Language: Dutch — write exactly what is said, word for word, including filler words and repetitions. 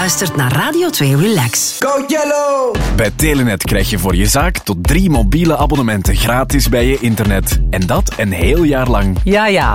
luistert naar Radio twee Relax. Go Yellow! Bij Telenet krijg je voor je zaak tot drie mobiele abonnementen gratis bij je internet. En dat een heel jaar lang. Ja, ja.